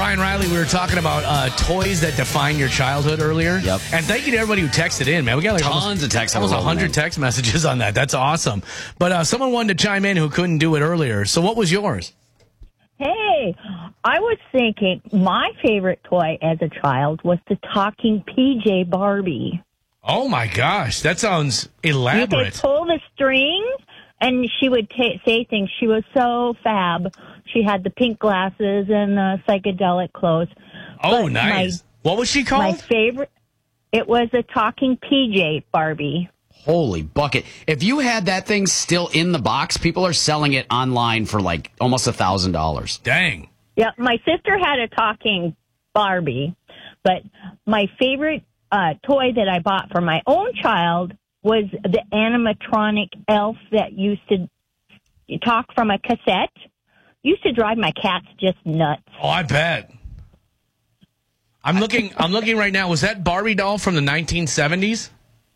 Ryan Riley. We were talking about toys that define your childhood earlier. Yep. And thank you to everybody who texted in, man. We got like Tons of texts. almost 100 text messages on that. That's awesome. But someone wanted to chime in who couldn't do it earlier. So what was yours? Hey, I was thinking my favorite toy as a child was the talking PJ Barbie. Oh, my gosh. That sounds You elaborate. could pull the strings, and she would say things. She was so fab. She had the pink glasses and the psychedelic clothes. Oh, But nice. What was she My called? favorite, it was a talking PJ Barbie. Holy bucket. If you had that thing still in the box, people are selling it online for like almost $1,000. Dang. Yeah, my sister had a talking Barbie, but my favorite toy that I bought for my own child was the animatronic elf that used to talk from a cassette. Used to drive my cats just nuts. Oh, I bet. I'm looking right now. Was that Barbie doll from the 1970s?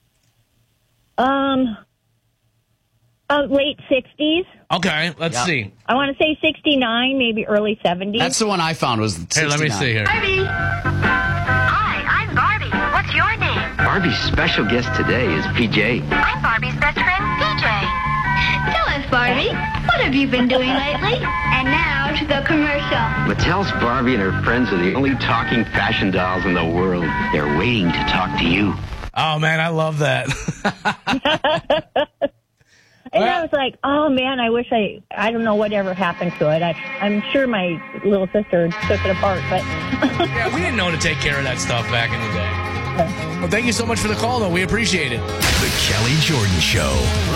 Late 60s. Okay, let's Yeah. see. I want to say 69, maybe early 70s. That's the one I found was 69. Hey, let me see here. Barbie. Hi, I'm Barbie. What's your name? Barbie's special guest today is PJ. I'm Barbie's best friend, PJ. Tell us, Barbie, what have you been doing lately? And now to the commercial. Mattel's Barbie and her friends are the only talking fashion dolls in the world. They're waiting to talk to you. Oh, man, I love that. And I was like, oh, man, I wish I don't know whatever happened to it. I'm sure my little sister took it apart, but... Yeah, we didn't know to take care of that stuff back in the day. Well, thank you so much for the call, though. We appreciate it. The Kelly Jordan Show.